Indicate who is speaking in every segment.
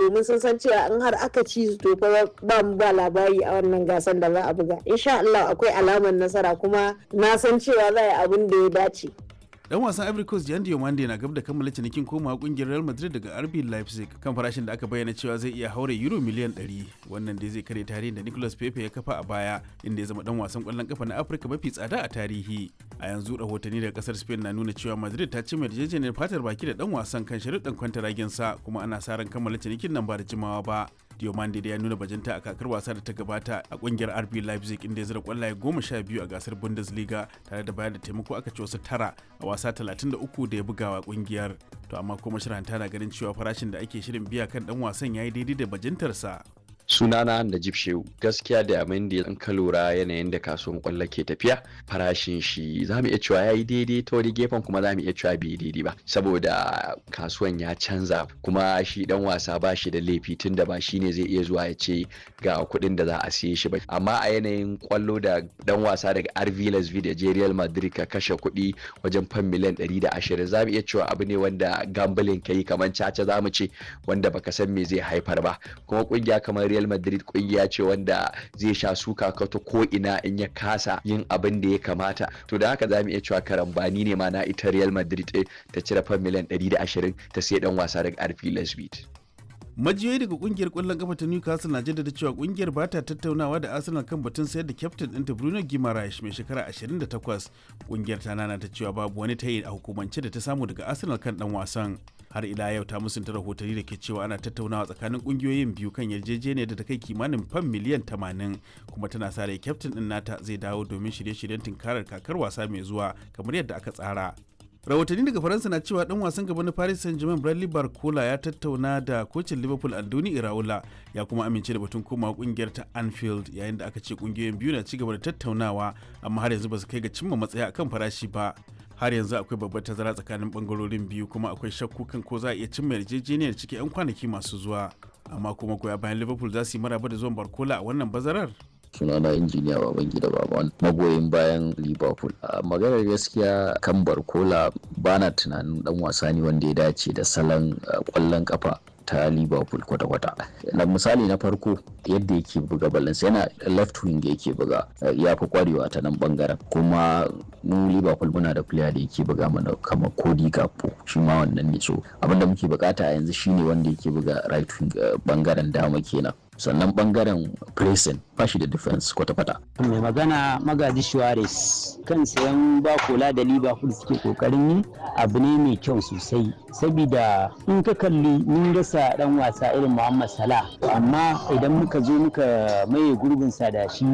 Speaker 1: domin sun san cewa in har aka ci su to fa ba mu ba labari a wannan gasan da za a buga. Insha Allah akwai alamar nasara kuma na san cewa za a yi abin da ya dace.
Speaker 2: Dan wasan Ivory Coast Jan Diomande na gab da kammala cinikin komawa kungiyar Real Madrid daga RB Leipzig kan farashin da aka bayyana cewa zai iya haure euro miliyan 100. Wannan dai zai kare tarihin da Nicolas Pepe ya kafa a baya inda ya zama dan wasan kwallon kafa na Afirka mafi tsada a tarihi. A yanzu rahotanni daga kasar Spain na nuna cewa Madrid ta cimma yarjejeniyar fatar baki da dan wasan kan sharuɗan kwantaragin sa kuma ana sa ran kammala cinikin nan ba da jimawa ba. Diomande da ya nuna bajinta a kakar wasa da ta gabata a kungiyar RB Leipzig inda ya zira kwallaye 12 a gasar Bundesliga tare da bayar da taimako aka ci wasu 9 a wasa 33 da ya bugawa kungiyar. To amma kuma shiranta na ganin cewa farashin da ake shirin biya kan dan wasan yayi daidai da bajintarsa.
Speaker 3: Sunana Najib Shehu, gaskiya da Diomande in ka lura yanayin da kasuwan kwallo ke tafiya, farashin shi za mu iya cewa ya yi daidai ta wani gefen kuma za mu iya cewa bai daidai ba saboda kasuwan ya canza kuma shi dan wasa ba shi da laifi tun da ba shi ne zai iya zuwa ya ce ga kuɗin da za a siye shi ba, amma a yanayin kwallo da dan wasa daga RB Leipzig da Real Madrid ka kashe kuɗi wajen fan miliyan 120 za mu iya cewa abu ne wanda gambling kai kamar caca za mu ce wanda baka san me zai haifar ba, kuma kungiya kamar Real Madrid kungiya ce wanda zai sha suka ka ta ko ina in ya kasa yin abin da ya kamata, to da haka za mu iya cewa karambani ne ma na ita Real Madrid ta cire fan miliyan 120 ta sai dan wasa daga RB Leipzig.
Speaker 2: Majiyoyi daga kungiyar kwallon kafa ta Newcastle na jaddada cewa kungiyar ba ta tattaunawa da Arsenal kan batun sayar da kyaftin ɗinta Bruno Guimaraes mai shekara 28. Kungiyar ta nana ta cewa babu wani tayi a hukumance da ta samu daga Arsenal kan dan wasan. Har ila yau ta musunta rahotanni da ke cewa ana tattaunawa tsakanin kungiyoyin biyu kan yarjejeniyar da ta kai kimanin fan miliyan 80 kuma tana sa rai kyaftin ɗin nata zai dawo domin shirye-shiryen tunkarar kakar wasa mai zuwa kamar yadda aka tsara. Rahotanni daga Faransa na cewa dan wasan gaba na Paris Saint-Germain Bradley Barcola ya tattauna da kocin Liverpool Andoni Iraola ya kuma amince da batun komawa kungiyar ta Anfield yayin da aka ce kungiyoyin biyu na cigaba da tattaunawa amma har yanzu ba su kai ga cimma matsaya akan farashi ba. Har yanzu akwai babbar tazara tsakanin bangarorin biyu kuma akwai shakku kan ko za a iya cimma yarjejeniyar cikin 'yan kwanaki masu zuwa. Amma kuma goya bayan Liverpool za su yi maraba da zuwan Barcola a wannan bazarar.
Speaker 4: Sunana injiniya Babangida Baban, magoyin bayan Liverpool. A maganar gaskiya kan Barcola bana tunanin dan wasa ne wanda ya dace da salon kwallon kafa ta Liverpool kwata-kwata. Na misali na farko yadda yake buga balance yana left wing yake buga, ya fi kwarewa ta nan bangaren, kuma mu Liverpool muna da player da yake buga mana kamar Cody Gakpo, shi ma wannan ne, so abinda muke bukata a yanzu shine wanda yake buga right wing bangaren dama kenan. Sannan bangaren pressing bashi da defense kwata-kwata.
Speaker 5: Mai magana Magaji Suarez kan sayan Barcola da Liverpool suke kokarin yi abu ne mai kyau sosai, saboda in ka kalli mun rasa dan wasa irin Muhammad Salah, amma idan muka zo muka maye gurbinsa da shi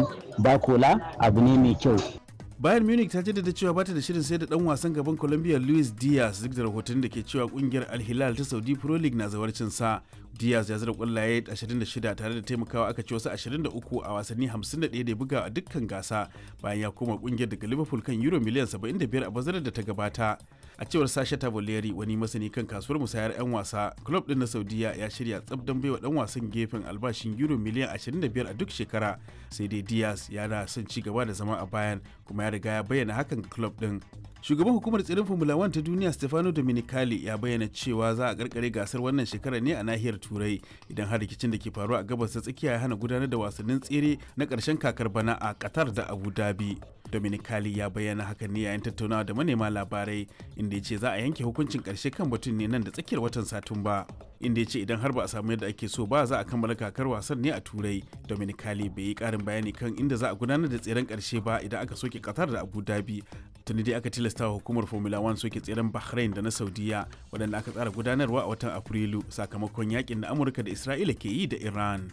Speaker 5: Barcola abu ne mai kyau.
Speaker 2: Bayern Munich ta jaddada cewa bata da shirin sayar da dan wasan gaban Colombia Luis Diaz duk da rahoton da ke cewa kungiyar Al Hilal ta Saudi Pro League na zawarcin sa. Diaz ya zira kwallaye 26 tare da taimakawa aka ci wasu 23 a wasanni 51 da ya buga a dukkan gasa bayan ya koma kungiyar daga Liverpool kan euro miliyan 75 a bazarar da ta gabata. A cewar Sasha Tavoleri, wani masani kan kasuwar musayar 'yan wasa, club din na Saudiya ya shirya tsab don baiwa dan wasan gefen albashin euro miliyan 25 a duk shekara. Sai dai Diaz yana son ci gaba da zama a Bayern kuma ya riga ya bayyana hakan ga club din. Shugaban hukumar tsirin Formula 1 ta duniya Stefano Domenicali ya bayyana cewa za a karkare gasar wannan shekara ne a nahiyar Turai idan har rikicin da ke faruwa a gabas ta tsakiya ya hana gudanar da wasannin tsere na karshen kakar bana a Qatar da Abu Dhabi. Domenicali ya bayyana hakan ne yayin tattaunawa da manema labarai inda ya ce za a yanke hukuncin karshe kan batun ne nan da tsakiyar watan Satumba. Inda ya ce idan har ba a samu yadda ake so ba za a kammala kakar wasan ne a Turai. Domenicali bai yi karin bayani kan inda za a gudanar da tseren karshe ba idan aka soke Qatar da Abu Dhabi. Tuni dai aka tilasta wa hukumar Formula 1 soke tseren Bahrain da na Saudiya waɗanda aka tsara gudanarwa a watan Afrilu sakamakon yakin da Amurka da Isra'ila ke yi da Iran.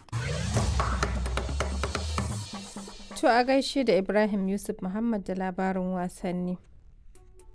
Speaker 6: To a gaishe da Ibrahim Yusuf Muhammad da labarin wasanni.